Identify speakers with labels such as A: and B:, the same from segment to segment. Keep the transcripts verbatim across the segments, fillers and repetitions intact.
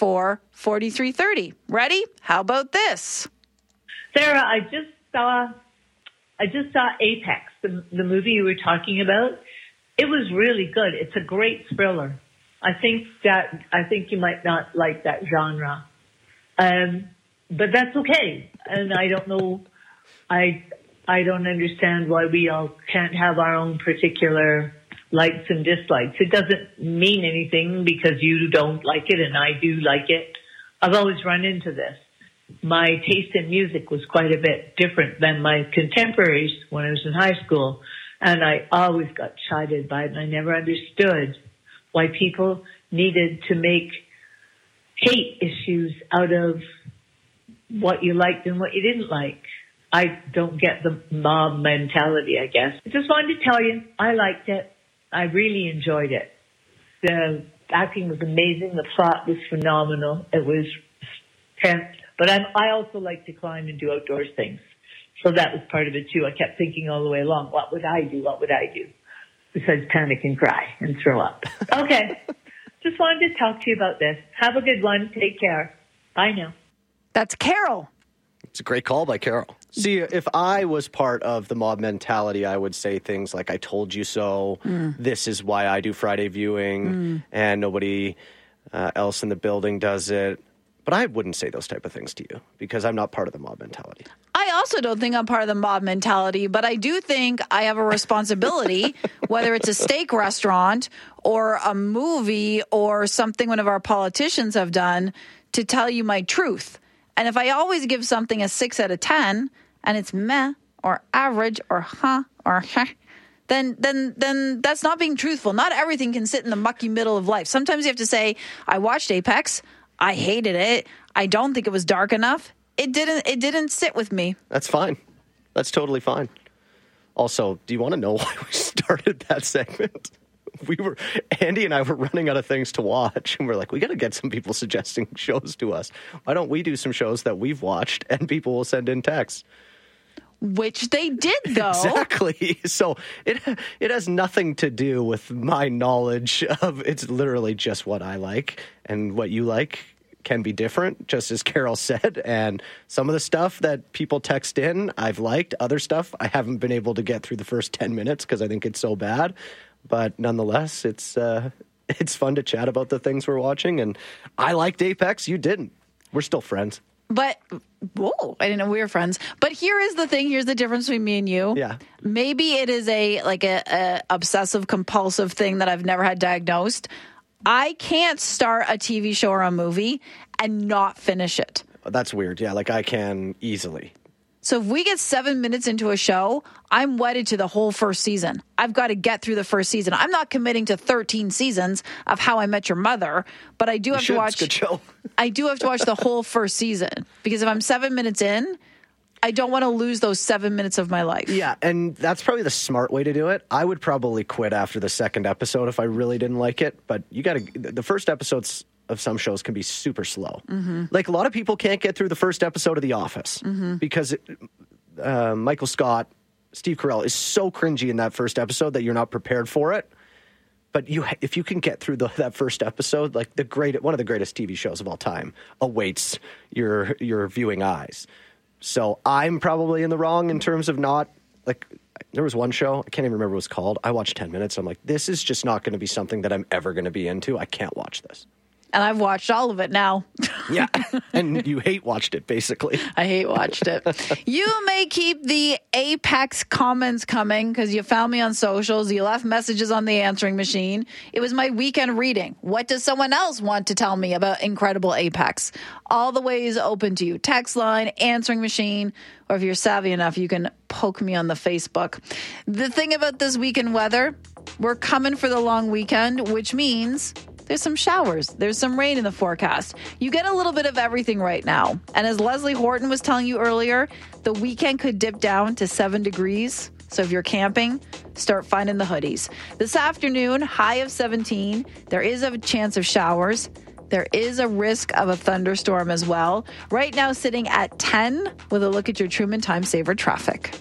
A: four, four three three zero. Ready? How about this?
B: Sarah, I just saw I just saw Apex, the, the movie you were talking about. It was really good. It's a great thriller. I think that I think you might not like that genre, um, but that's okay. And I don't know. I I don't understand why we all can't have our own particular likes and dislikes. It doesn't mean anything because you don't like it and I do like it. I've always run into this. My taste in music was quite a bit different than my contemporaries when I was in high school. And I always got chided by it, and I never understood why people needed to make hate issues out of what you liked and what you didn't like. I don't get the mob mentality, I guess. I just wanted to tell you, I liked it. I really enjoyed it. The acting was amazing. The plot was phenomenal. It was tense. But I'm, I also like to climb and do outdoors things. So that was part of it, too. I kept thinking all the way along, what would I do? What would I do? Besides panic and cry and throw up. Okay. Just wanted to talk to you about this. Have a good one. Take care. Bye now.
A: That's Carol.
C: It's a great call by Carol. See, if I was part of the mob mentality, I would say things like, I told you so, mm. this is why I do Friday viewing, mm. and nobody uh, else in the building does it. But I wouldn't say those type of things to you because I'm not part of the mob mentality.
A: I also don't think I'm part of the mob mentality, but I do think I have a responsibility, whether it's a steak restaurant or a movie or something one of our politicians have done, to tell you my truth. And if I always give something a six out of ten and it's meh or average or huh or heh, then then then that's not being truthful. Not everything can sit in the mucky middle of life. Sometimes you have to say, I watched Apex. I hated it. I don't think it was dark enough. It didn't it didn't sit with me.
C: That's fine. That's totally fine. Also, do you want to know why we started that segment? We were Andy and I were running out of things to watch, and we're like, we got to get some people suggesting shows to us. Why don't we do some shows that we've watched and people will send in texts?
A: Which they did, though.
C: Exactly. So it it has nothing to do with my knowledge of, it's literally just what I like, and what you like can be different, just as Carol said. And some of the stuff that people text in, I've liked. Other stuff, I haven't been able to get through the first ten minutes because I think it's so bad. But nonetheless, it's uh, it's fun to chat about the things we're watching. And I liked Apex. You didn't. We're still friends.
A: But, whoa, I didn't know we were friends. But here is the thing. Here's the difference between me and you.
C: Yeah.
A: Maybe it is a like a, a obsessive compulsive thing that I've never had diagnosed. I can't start a T V show or a movie and not finish it.
C: That's weird. Yeah, like I can easily.
A: So if we get seven minutes into a show, I'm wedded to the whole first season. I've got to get through the first season. I'm not committing to thirteen seasons of How I Met Your Mother, but I do have to watch.
C: It's a good show.
A: I do have to watch the whole first season because if I'm seven minutes in, I don't want to lose those seven minutes of my life.
C: Yeah, and that's probably the smart way to do it. I would probably quit after the second episode if I really didn't like it. But you got to. The first episodes of some shows can be super slow. Mm-hmm. Like a lot of people can't get through the first episode of The Office mm-hmm. because it, uh, Michael Scott, Steve Carell is so cringy in that first episode that you're not prepared for it. But you, if you can get through the, that first episode, like the great, one of the greatest T V shows of all time awaits your your viewing eyes. So I'm probably in the wrong in terms of not like. There was one show, I can't even remember what it was called. I watched ten minutes. I'm like, this is just not going to be something that I'm ever going to be into. I can't watch this.
A: And I've watched all of it now.
C: Yeah. And you hate watched it, basically.
A: I hate watched it. You may keep the Apex comments coming because you found me on socials. You left messages on the answering machine. It was my weekend reading. What does someone else want to tell me about incredible Apex? All the ways open to you. Text line, answering machine, or if you're savvy enough, you can poke me on the Facebook. The thing about this weekend weather, we're coming for the long weekend, which means there's some showers. There's some rain in the forecast. You get a little bit of everything right now. And as Leslie Horton was telling you earlier, the weekend could dip down to seven degrees. So if you're camping, start finding the hoodies. This afternoon, high of seventeen. There is a chance of showers. There is a risk of a thunderstorm as well. Right now sitting at ten with a look at your Truman Time Saver traffic.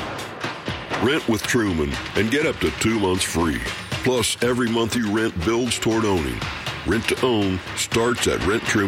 D: Rent with Truman and get up to two months free. Plus, every month you rent builds toward owning. Rent to own starts at Rent Truman.